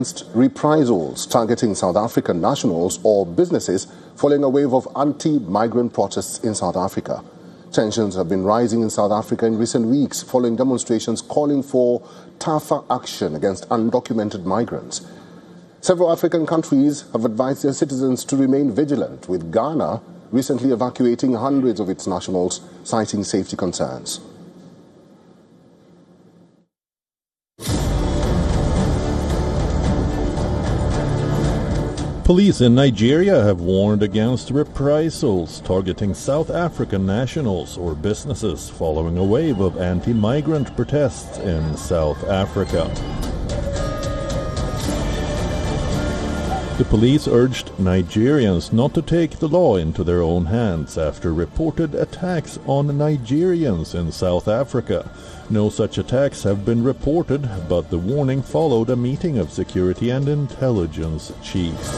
Reprisals targeting South African nationals or businesses following a wave of anti-migrant protests in South Africa. Tensions have been rising in South Africa in recent weeks following demonstrations calling for tougher action against undocumented migrants. Several African countries have advised their citizens to remain vigilant, with Ghana recently evacuating hundreds of its nationals, citing safety concerns. Police in Nigeria have warned against reprisals targeting South African nationals or businesses following a wave of anti-migrant protests in South Africa. The police urged Nigerians not to take the law into their own hands after reported attacks on Nigerians in South Africa. No such attacks have been reported, but the warning followed a meeting of security and intelligence chiefs.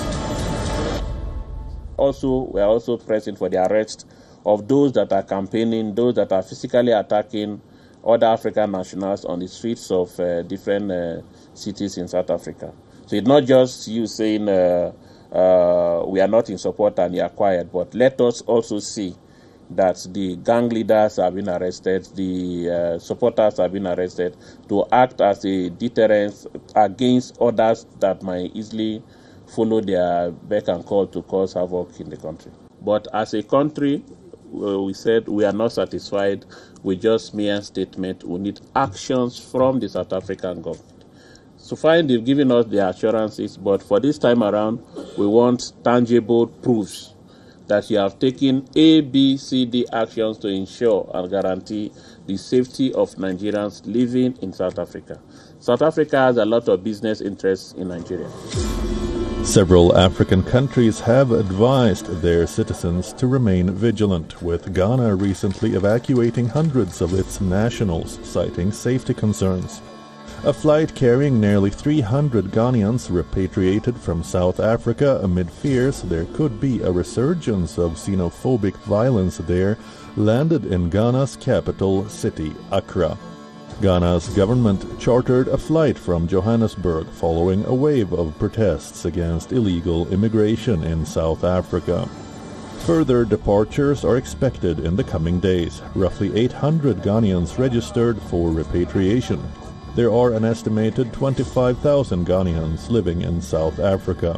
We are also pressing for the arrest of those that are campaigning, those that are physically attacking other African nationals on the streets of different cities in South Africa. So it's not just you saying we are not in support and you are quiet, but let us also see that the gang leaders have been arrested, the supporters have been arrested, to act as a deterrent against others that might easily follow their beck and call to cause havoc in the country. But as a country, we said we are not satisfied with just mere statement. We need actions from the South African government. So fine, they've given us the assurances, but for this time around, we want tangible proofs that you have taken A, B, C, D actions to ensure and guarantee the safety of Nigerians living in South Africa. South Africa has a lot of business interests in Nigeria. Several African countries have advised their citizens to remain vigilant, with Ghana recently evacuating hundreds of its nationals, citing safety concerns. A flight carrying nearly 300 Ghanaians repatriated from South Africa amid fears there could be a resurgence of xenophobic violence there landed in Ghana's capital city, Accra. Ghana's government chartered a flight from Johannesburg following a wave of protests against illegal immigration in South Africa. Further departures are expected in the coming days. Roughly 800 Ghanaians registered for repatriation. There are an estimated 25,000 Ghanaians living in South Africa.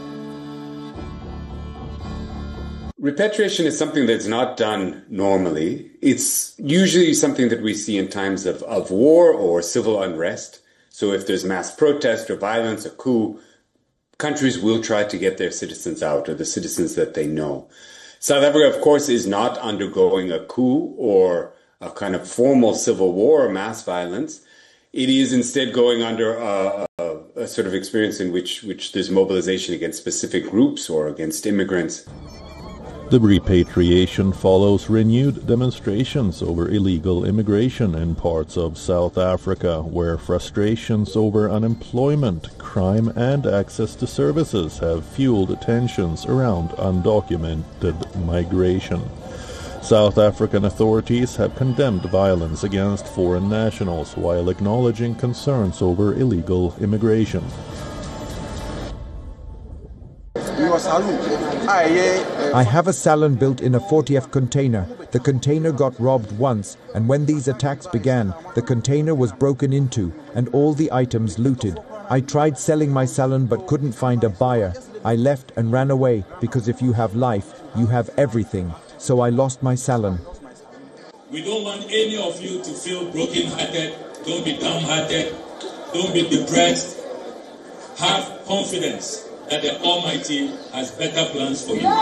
Repatriation is something that's not done normally. It's usually something that we see in times of war or civil unrest. So if there's mass protest or violence, a coup, countries will try to get their citizens out, or the citizens that they know. South Africa, of course, is not undergoing a coup or a kind of formal civil war or mass violence. It is instead going under a sort of experience in which there's mobilization against specific groups or against immigrants. The repatriation follows renewed demonstrations over illegal immigration in parts of South Africa, where frustrations over unemployment, crime, and access to services have fueled tensions around undocumented migration. South African authorities have condemned violence against foreign nationals while acknowledging concerns over illegal immigration. I have a salon built in a 40F container. The container got robbed once, and when these attacks began, the container was broken into and all the items looted. I tried selling my salon but couldn't find a buyer. I left and ran away because if you have life, you have everything. So I lost my salon. We don't want any of you to feel broken-hearted. Don't be downhearted. Don't be depressed. Have confidence that the Almighty has better plans for you.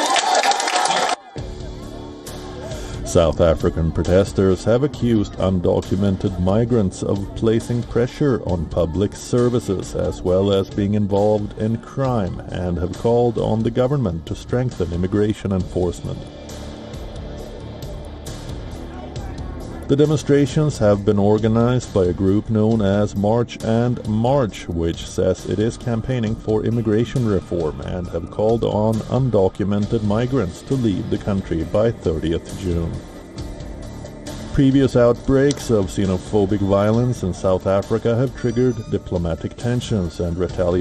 South African protesters have accused undocumented migrants of placing pressure on public services as well as being involved in crime, and have called on the government to strengthen immigration enforcement. The demonstrations have been organized by a group known as March and March, which says it is campaigning for immigration reform, and have called on undocumented migrants to leave the country by 30th June. Previous outbreaks of xenophobic violence in South Africa have triggered diplomatic tensions and retaliation